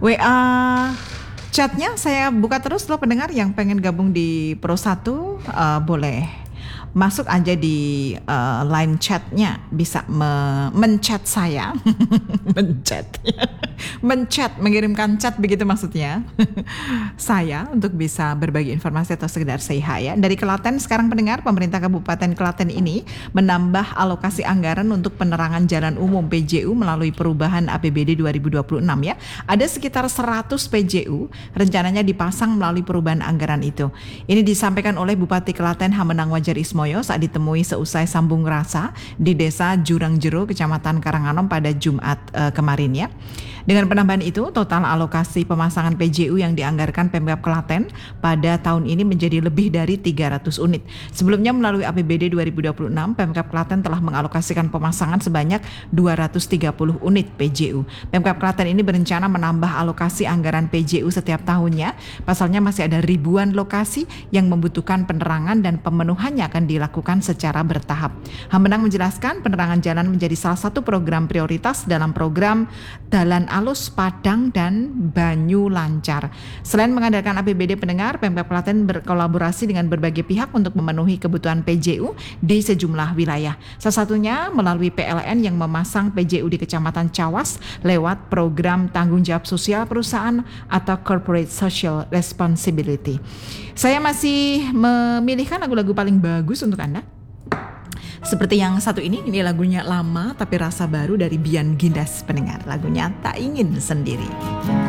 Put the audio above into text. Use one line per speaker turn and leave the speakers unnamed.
WA chatnya saya buka terus loh pendengar yang pengen gabung di Pro 1 boleh masuk aja di line chatnya, bisa menchat saya, menchat, mengirimkan chat begitu maksudnya, saya untuk bisa berbagi informasi atau sekedar say hi ya. Dari Klaten sekarang pendengar, pemerintah Kabupaten Klaten ini menambah alokasi anggaran untuk penerangan jalan umum PJU melalui perubahan APBD 2026 ya. Ada sekitar 100 PJU rencananya dipasang melalui perubahan anggaran itu. Ini disampaikan oleh Bupati Klaten Hamenang Wajar Ismoyo saat ditemui seusai sambung rasa di Desa Jurangjero, Kecamatan Karanganom pada Jumat kemarin ya. Dengan penambahan itu, total alokasi pemasangan PJU yang dianggarkan Pemkab Klaten pada tahun ini menjadi lebih dari 300 unit. Sebelumnya melalui APBD 2026, Pemkab Klaten telah mengalokasikan pemasangan sebanyak 230 unit PJU. Pemkab Klaten ini berencana menambah alokasi anggaran PJU setiap tahunnya. Pasalnya masih ada ribuan lokasi yang membutuhkan penerangan dan pemenuhannya akan dilakukan secara bertahap. Hamenang menjelaskan penerangan jalan menjadi salah satu program prioritas dalam program Dalan Alus, Padang, dan Banyu Lancar. Selain mengandalkan APBD pendengar, Pemkab Klaten berkolaborasi dengan berbagai pihak untuk memenuhi kebutuhan PJU di sejumlah wilayah. Salah satunya melalui PLN yang memasang PJU di Kecamatan Cawas lewat program tanggung jawab sosial perusahaan atau Corporate Social Responsibility. Saya masih memilihkan lagu-lagu paling bagus untuk Anda. Seperti yang satu ini lagunya lama tapi rasa baru dari Bian Gindas pendengar. Lagunya Tak Ingin Sendiri.